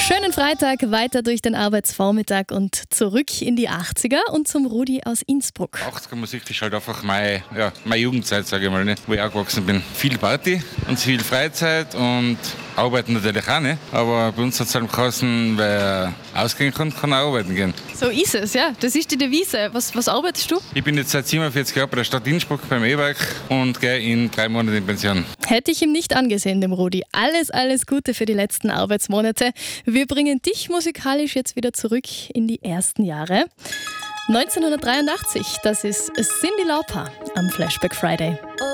Schönen Freitag, weiter durch den Arbeitsvormittag und zurück in die 80er und zum Rudi aus Innsbruck. 80er-Musik ist halt einfach meine Jugendzeit, sage ich mal, ne? Wo ich aufgewachsen bin. Viel Party und viel Freizeit und arbeiten natürlich auch, ne? Aber bei uns hat es halt geheißen, wer ausgehen kann auch arbeiten gehen. So ist es, ja. Das ist die Devise. Was arbeitest du? Ich bin jetzt seit 47 Jahren bei der Stadt Innsbruck beim E-Werk und gehe in 3 Monaten in Pension. Hätte ich ihm nicht angesehen, dem Rudi. Alles Gute für die letzten Arbeitsmonate. Wir bringen dich musikalisch jetzt wieder zurück in die ersten Jahre. 1983, das ist Cyndi Lauper am Flashback Friday.